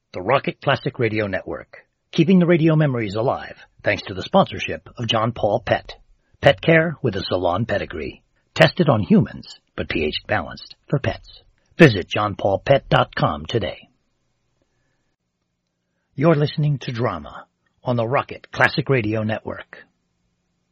The Rocket Classic Radio Network, keeping the radio memories alive thanks to the sponsorship of John Paul Pet. Pet care with a salon pedigree. Tested on humans, but pH balanced for pets. Visit johnpaulpet.com today. You're listening to Drama on the Rocket Classic Radio Network.